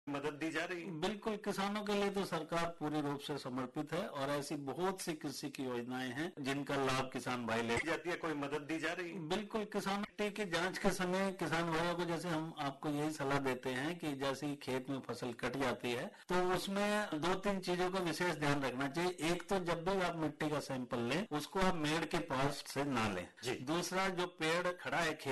मदद दी जा रही है? बिल्कुल, किसानों के लिए तो सरकार पूरी रूप से समर्पित है और ऐसी बहुत सी कृषि की योजनाएं हैं जिनका लाभ किसान भाई ले जाती है। कोई मदद दी जा रही है? बिल्कुल, किसान मिट्टी की जांच के समय किसान भाइयों को जैसे हम आपको यही सलाह देते हैं कि जैसे ही खेत में फसल कट जाती है तो उसमें 2-3 चीजों का विशेष ध्यान रखना चाहिए। एक तो जब भी आप मिट्टी का सैंपल लें उसको आप मेड़ के पास से ना लें। दूसरा, जो पेड़ खड़ा है